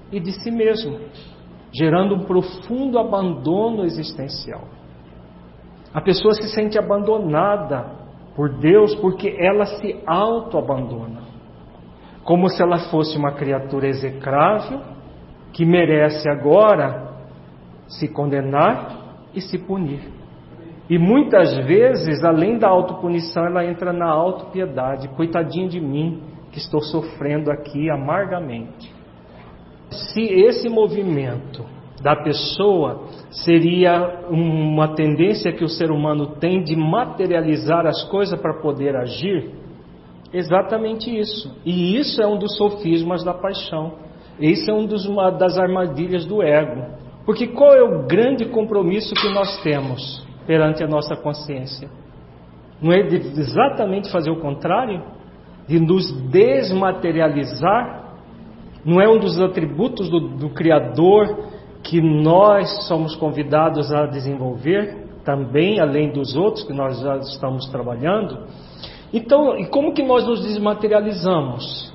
e de si mesmo, gerando um profundo abandono existencial. A pessoa se sente abandonada por Deus porque ela se auto-abandona, como se ela fosse uma criatura execrável que merece agora se condenar e se punir. E muitas vezes, além da autopunição, ela entra na autopiedade. Coitadinho de mim, que estou sofrendo aqui amargamente. Se esse movimento da pessoa seria uma tendência que o ser humano tem de materializar as coisas para poder agir, exatamente isso. E isso é um dos sofismas da paixão. Esse é uma das armadilhas do ego. Porque qual é o grande compromisso que nós temos perante a nossa consciência? Não é de exatamente fazer o contrário? De nos desmaterializar? Não é um dos atributos do Criador que nós somos convidados a desenvolver também, além dos outros que nós já estamos trabalhando? Então, e como que nós nos desmaterializamos?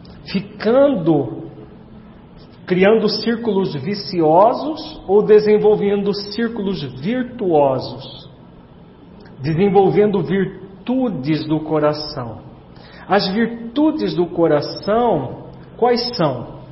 Criando círculos viciosos ou desenvolvendo círculos virtuosos? Desenvolvendo virtudes do coração. As virtudes do coração, quais são?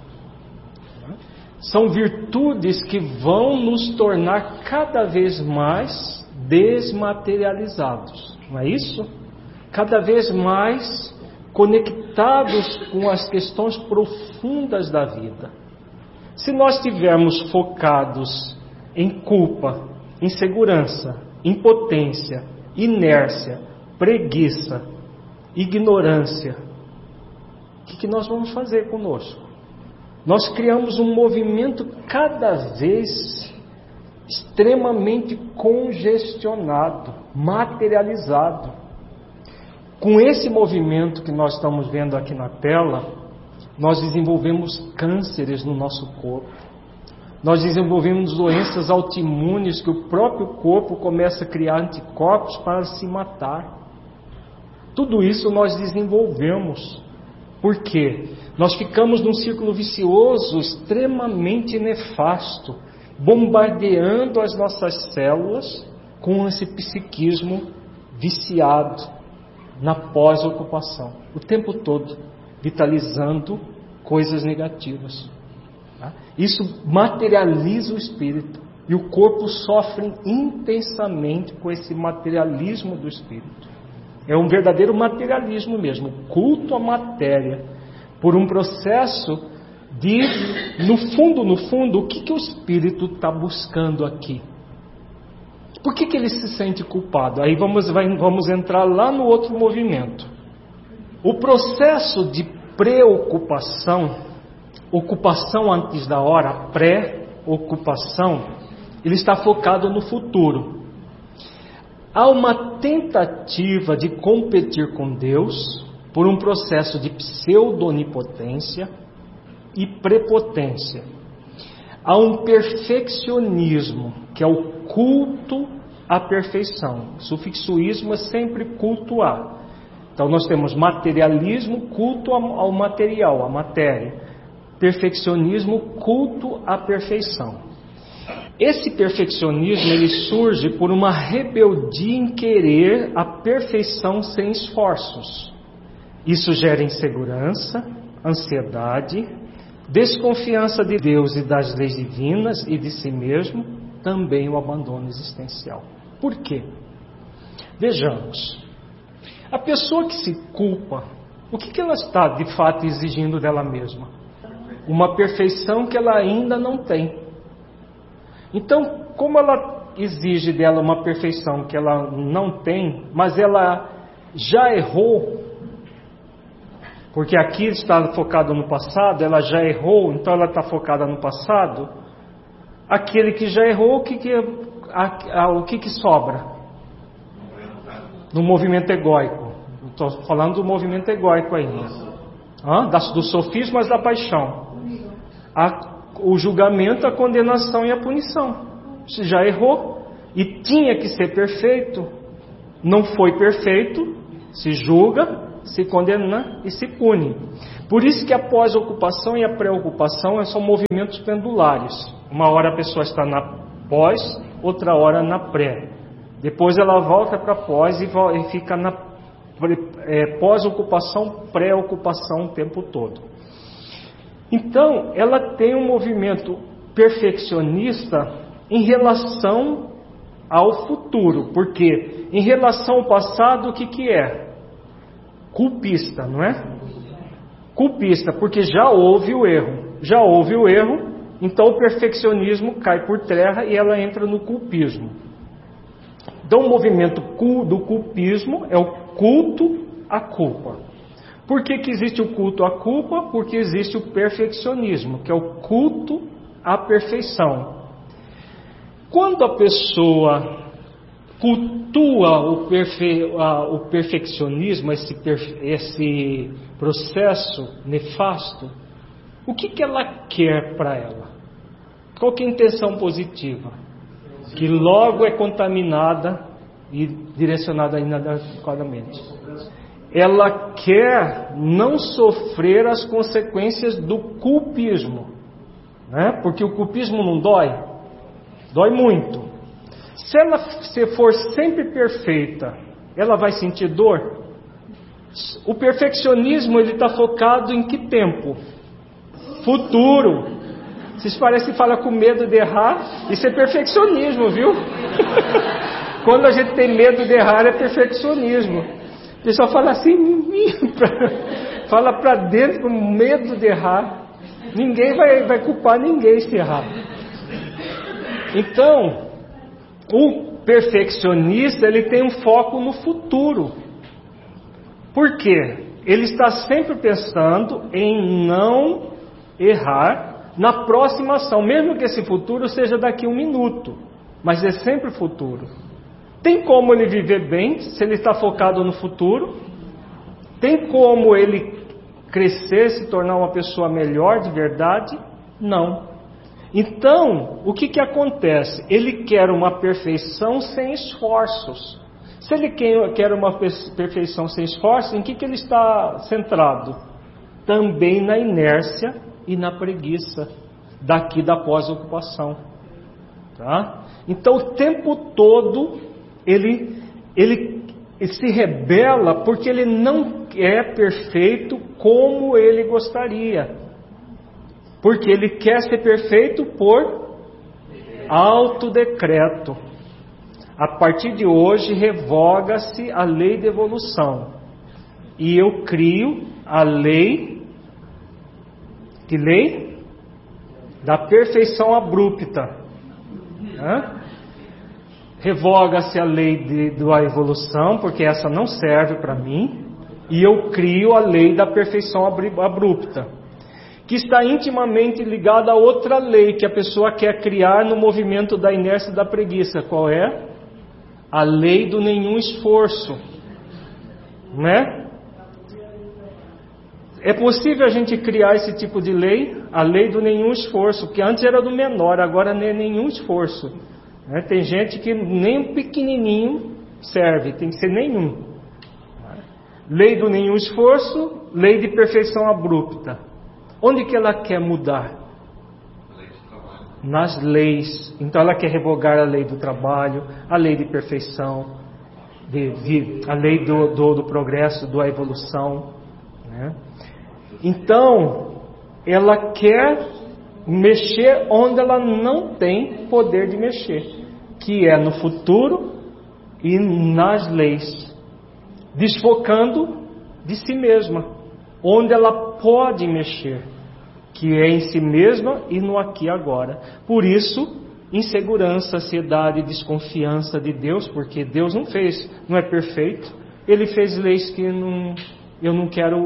São virtudes que vão nos tornar cada vez mais desmaterializados, não é isso? Cada vez mais conectados com as questões profundas da vida. Se nós estivermos focados em culpa, insegurança, impotência, inércia, preguiça, ignorância, o que nós vamos fazer conosco? Nós criamos um movimento cada vez extremamente congestionado, materializado. Com esse movimento que nós estamos vendo aqui na tela, nós desenvolvemos cânceres no nosso corpo. Nós desenvolvemos doenças autoimunes que o próprio corpo começa a criar anticorpos para se matar. Tudo isso nós desenvolvemos. Por quê? Nós ficamos num círculo vicioso extremamente nefasto, bombardeando as nossas células com esse psiquismo viciado na pós-ocupação, o tempo todo vitalizando coisas negativas. Isso materializa o espírito e o corpo sofre intensamente com esse materialismo do espírito. É um verdadeiro materialismo mesmo, culto à matéria, por um processo de, no fundo, o que o espírito está buscando aqui? Por que ele se sente culpado? Aí vamos entrar lá no outro movimento. O processo de preocupação, ocupação antes da hora, pré-ocupação, ele está focado no futuro. Há uma tentativa de competir com Deus por um processo de pseudo-onipotência e prepotência. Há um perfeccionismo, que é o culto à perfeição. O sufixo ismo é sempre culto a. Então nós temos materialismo, culto ao material, à matéria. Perfeccionismo, culto à perfeição. Esse perfeccionismo ele surge por uma rebeldia em querer a perfeição sem esforços. Isso gera insegurança, ansiedade, desconfiança de Deus e das leis divinas e de si mesmo, também o abandono existencial. Por quê? Vejamos. A pessoa que se culpa, o que ela está de fato exigindo dela mesma? Uma perfeição que ela ainda não tem. Então, como ela exige dela uma perfeição que ela não tem, mas ela já errou, porque aqui está focado no passado, ela já errou, então ela está focada no passado, aquele que já errou, o que sobra? No movimento egóico. Estou falando do movimento egóico ainda. Dos sofismas da paixão. O julgamento, a condenação e a punição. Se já errou e tinha que ser perfeito, não foi perfeito, se julga, se condena e se pune. Por isso que a pós-ocupação e a pré-ocupação são movimentos pendulares. Uma hora a pessoa está na pós, outra hora na pré. Depois ela volta para pós e fica na pós-ocupação, pré-ocupação o tempo todo. Então, ela tem um movimento perfeccionista em relação ao futuro, porque em relação ao passado, o que é? Culpista, não é? Culpista, porque já houve o erro, então o perfeccionismo cai por terra e ela entra no culpismo. Então o movimento do culpismo é o culto à culpa. Por que existe o culto à culpa? Porque existe o perfeccionismo, que é o culto à perfeição. Quando a pessoa cultua o perfeccionismo, esse processo nefasto, o que ela quer para ela? Qual que é a intenção positiva? Que logo é contaminada e direcionada inadequadamente. Ela quer não sofrer as consequências do culpismo, né? Porque o culpismo não dói? Dói muito. Se ela for sempre perfeita, ela vai sentir dor? O perfeccionismo ele está focado em que tempo? Futuro. Vocês parecem que falam com medo de errar. Isso é perfeccionismo, viu? Quando a gente tem medo de errar é perfeccionismo. O pessoal fala assim, fala para dentro com medo de errar. Ninguém vai culpar ninguém se errar. Então, o perfeccionista ele tem um foco no futuro. Por quê? Ele está sempre pensando em não errar na próxima ação, mesmo que esse futuro seja daqui a 1 minuto, mas é sempre futuro. Tem como ele viver bem se ele está focado no futuro? Tem como ele crescer, se tornar uma pessoa melhor de verdade? Não. Então, o que acontece? Ele quer uma perfeição sem esforços. Se ele quer uma perfeição sem esforços, em que ele está centrado? Também na inércia e na preguiça daqui da pós-ocupação. Tá? Então, o tempo todo, ele se rebela porque ele não é perfeito como ele gostaria. Porque ele quer ser perfeito por autodecreto. A partir de hoje, revoga-se a lei de evolução. E eu crio a lei... Que lei? Da perfeição abrupta. Revoga-se a lei da evolução, porque essa não serve para mim. E eu crio a lei da perfeição abrupta, que está intimamente ligada a outra lei que a pessoa quer criar no movimento da inércia e da preguiça. Qual é? A lei do nenhum esforço. Né? É possível a gente criar esse tipo de lei? A lei do nenhum esforço, que antes era do menor, agora não é nenhum esforço. Né? Tem gente que nem um pequenininho serve, tem que ser nenhum. Lei do nenhum esforço, lei de perfeição abrupta. Onde que ela quer mudar? Nas leis. Então ela quer revogar a lei do trabalho, a lei de perfeição, a lei do progresso, da evolução. Né? Então, ela quer mexer onde ela não tem poder de mexer, que é no futuro e nas leis, desfocando de si mesma, onde ela pode mexer, que é em si mesma e no aqui e agora. Por isso, insegurança, ansiedade, desconfiança de Deus, porque Deus não é perfeito. Ele fez leis que eu não quero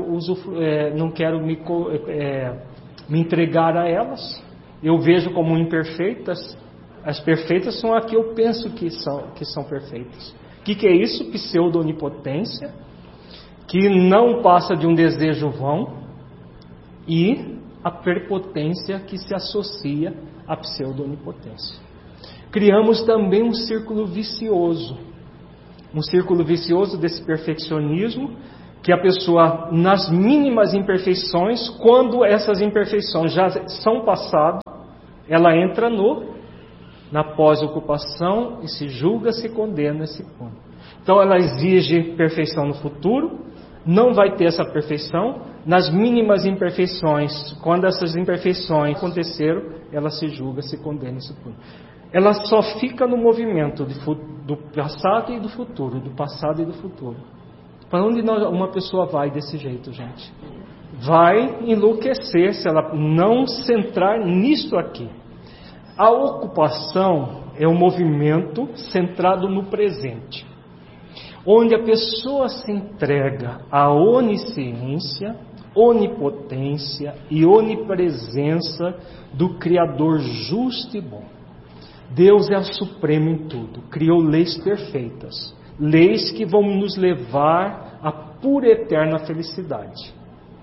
me entregar a elas. Eu vejo como imperfeitas. As perfeitas são as que eu penso que são perfeitas. O que é isso? Pseudo-onipotência, que não passa de um desejo vão, e a prepotência que se associa à pseudo-onipotência. Criamos também um círculo vicioso desse perfeccionismo, que a pessoa, nas mínimas imperfeições, quando essas imperfeições já são passadas, ela entra na pós-ocupação e se julga, se condena, se pune. Então ela exige perfeição no futuro, não vai ter essa perfeição. Nas mínimas imperfeições, quando essas imperfeições aconteceram, ela se julga, se condena e se pune. Ela só fica no movimento do passado e do futuro, do passado e do futuro. Para onde uma pessoa vai desse jeito, gente? Vai enlouquecer se ela não centrar nisto aqui. A ocupação é um movimento centrado no presente, onde a pessoa se entrega à onisciência, onipotência e onipresença do Criador justo e bom. Deus é o supremo em tudo, criou leis perfeitas, leis que vão nos levar à pura e eterna felicidade.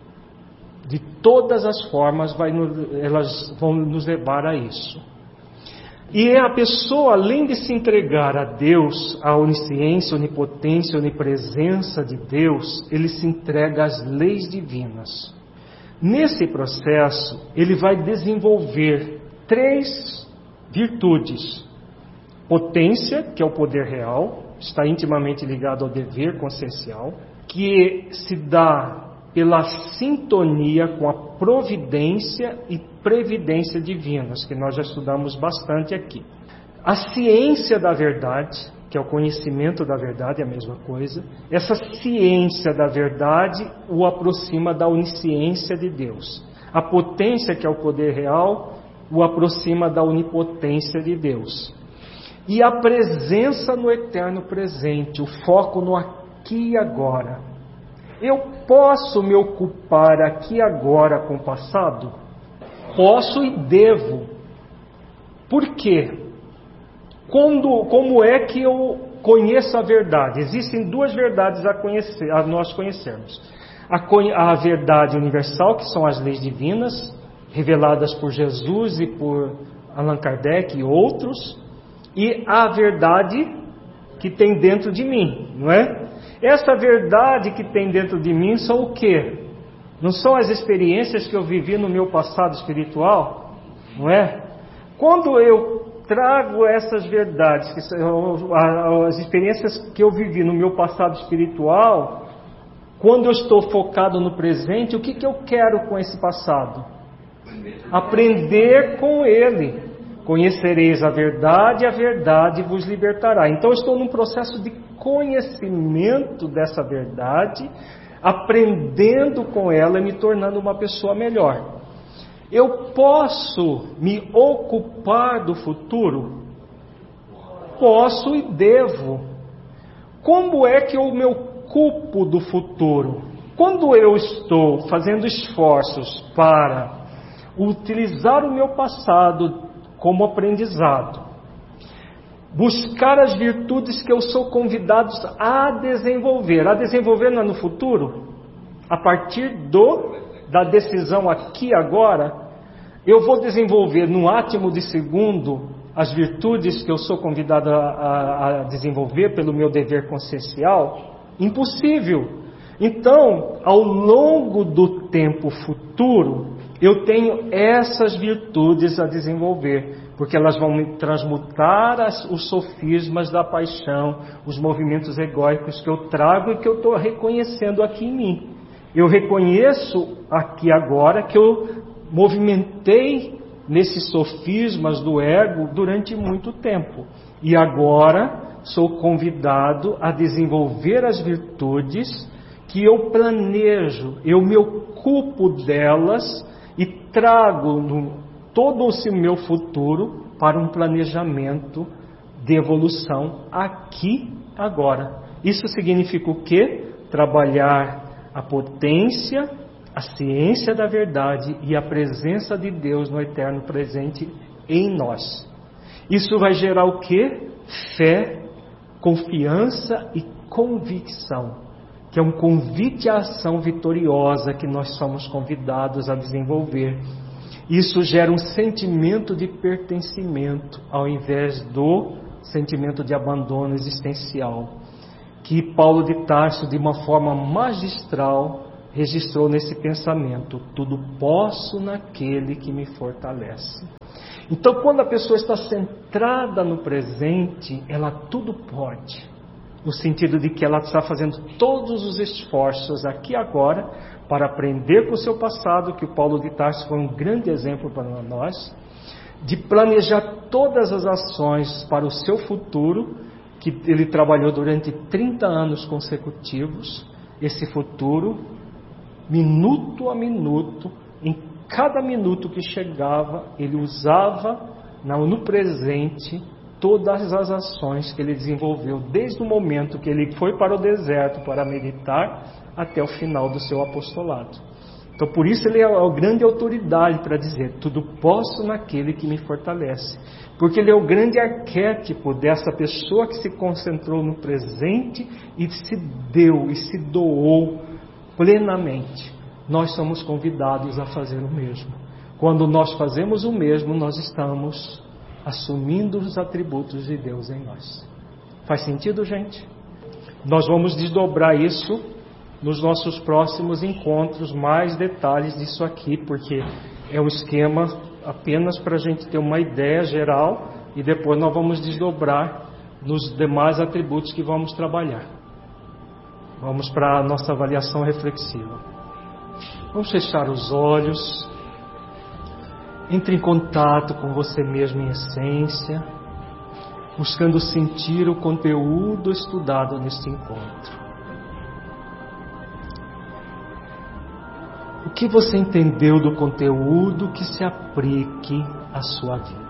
De todas as formas, elas vão nos levar a isso. E a pessoa, além de se entregar a Deus, a onisciência, onipotência, onipresença de Deus, ele se entrega às leis divinas. Nesse processo, ele vai desenvolver 3 virtudes. Potência, que é o poder real, está intimamente ligado ao dever consciencial, que se dá pela sintonia com a providência e previdência divinas, que nós já estudamos bastante aqui. A ciência da verdade, que é o conhecimento da verdade, é a mesma coisa. Essa ciência da verdade o aproxima da onisciência de Deus. A potência, que é o poder real, o aproxima da onipotência de Deus. E a presença no eterno presente, o foco no aqui e agora. Eu posso me ocupar aqui e agora com o passado? Posso e devo. Por quê? Como é que eu conheço a verdade? Existem 2 verdades a nós conhecermos. A verdade universal, que são as leis divinas, reveladas por Jesus e por Allan Kardec e outros, e a verdade que tem dentro de mim, não é? Essa verdade que tem dentro de mim são o quê? Não são as experiências que eu vivi no meu passado espiritual, não é? Quando eu trago essas verdades, que são as experiências que eu vivi no meu passado espiritual, quando eu estou focado no presente, o que eu quero com esse passado? Aprender com ele. Conhecereis a verdade vos libertará. Então eu estou num processo de conhecimento dessa verdade, aprendendo com ela e me tornando uma pessoa melhor. Eu posso me ocupar do futuro? Posso e devo. Como é que eu me ocupo do futuro? Quando eu estou fazendo esforços para utilizar o meu passado como aprendizado, buscar as virtudes que eu sou convidado a desenvolver não é no futuro? A partir da decisão aqui e agora, eu vou desenvolver no átimo de segundo as virtudes que eu sou convidado a desenvolver pelo meu dever consciencial? Impossível. Então, ao longo do tempo futuro, eu tenho essas virtudes a desenvolver, porque elas vão me transmutar os sofismas da paixão, os movimentos egóicos que eu trago e que eu estou reconhecendo aqui em mim. Eu reconheço aqui agora que eu movimentei nesses sofismas do ego durante muito tempo. E agora sou convidado a desenvolver as virtudes que eu planejo, eu me ocupo delas e trago todo o meu futuro para um planejamento de evolução aqui, agora. Isso significa o quê? Trabalhar a potência, a ciência da verdade e a presença de Deus no eterno presente em nós. Isso vai gerar o quê? Fé, confiança e convicção, que é um convite à ação vitoriosa que nós somos convidados a desenvolver. Isso gera um sentimento de pertencimento, ao invés do sentimento de abandono existencial, que Paulo de Tarso, de uma forma magistral, registrou nesse pensamento: tudo posso naquele que me fortalece. Então, quando a pessoa está centrada no presente, ela tudo pode, no sentido de que ela está fazendo todos os esforços aqui e agora para aprender com o seu passado, que o Paulo de Tarso foi um grande exemplo para nós, de planejar todas as ações para o seu futuro, que ele trabalhou durante 30 anos consecutivos, esse futuro, minuto a minuto, em cada minuto que chegava, ele usava no presente todas as ações que ele desenvolveu, desde o momento que ele foi para o deserto para meditar, até o final do seu apostolado. Então, por isso ele é a grande autoridade para dizer: tudo posso naquele que me fortalece. Porque ele é o grande arquétipo dessa pessoa que se concentrou no presente e se deu e se doou plenamente. Nós somos convidados a fazer o mesmo. Quando nós fazemos o mesmo, nós estamos assumindo os atributos de Deus em nós. Faz sentido, gente? Nós vamos desdobrar isso nos nossos próximos encontros, mais detalhes disso aqui, porque é um esquema apenas para a gente ter uma ideia geral, e depois nós vamos desdobrar nos demais atributos que vamos trabalhar. Vamos para a nossa avaliação reflexiva. Vamos fechar os olhos. Entre em contato com você mesmo em essência, buscando sentir o conteúdo estudado neste encontro. O que você entendeu do conteúdo que se aplique à sua vida?